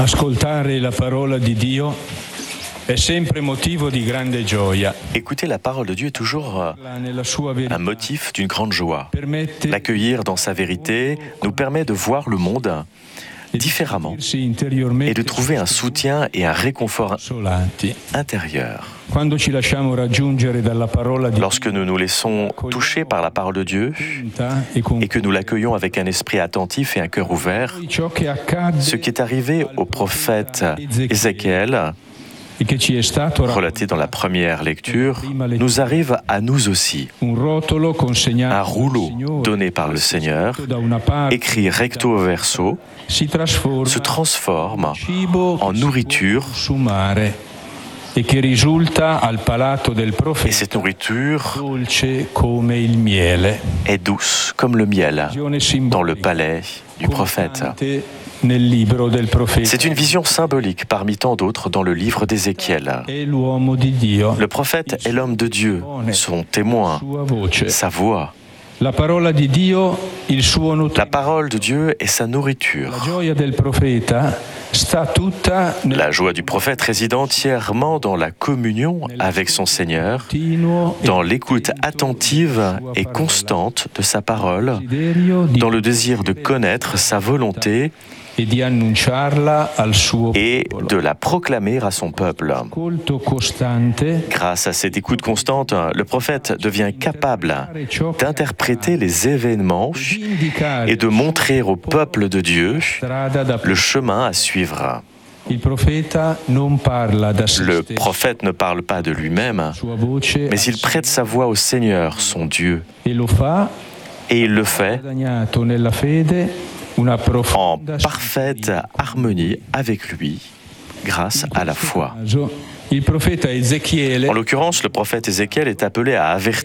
Ascoltare la parola di Dio è sempre motivo di grande gioia. Écouter la parole de Dieu est toujours Nella sua verità un motif d'une grande joie. permette L'accueillir dans sa vérité nous permet de voir le monde différemment et de trouver un soutien et un réconfort consolanti. intérieur. Quando ci lasciamo raggiungere dalla parola di Lorsque nous nous laissons toucher par la parole de Dieu Dio et que nous l'accueillons avec un esprit attentif et un cœur ouvert, ciò che accade ce qui est arrivé au prophète Ézéchiel, e che ci è stato relaté dans la première lecture, nous arrive à nous aussi. un rotolo consegnato Un rouleau dal Signore, donné par le Seigneur, da una parte écrit recto verso, si trasforma se transforme cibo en nourriture, consumare e che risulta al palato del et profeta cette nourriture dolce come il miele. est douce comme le miel dans le palais du prophète. Nel libro del profeta C'est une vision symbolique parmi tant d'autres dans le livre d'Ézéchiel. è l'uomo di Dio, Le prophète est l'homme de Dieu, son témoin, sua voce. sa voix. La parola di Dio, il suo La nutrimento. parole de Dieu est sa nourriture. La gioia del profeta sta tutta nel La joie du prophète réside entièrement dans la communion avec son Seigneur, continuo e dans l'écoute attentive et constante de sa parole, desiderio di dans le désir de connaître sa volonté e di annunciarla al suo et popolo. de la proclamer à son peuple. Ascolto costante Grâce à cette écoute constante, le prophète devient capable d'interpréter les événements et de montrer au peuple de Dieu strada da le chemin à suivre. Il profeta non parla da se Le stesso, prophète ne parle pas de lui-même, sua voce mais il prête sa voix au Seigneur, son Dieu, e lo fa et il le fait guadagnato nella fede una en profonda parfaite harmonie avec lui, grâce à la foi. Il profeta Ezechiele En l'occurrence, le prophète Ézéchiel est appelé à avertir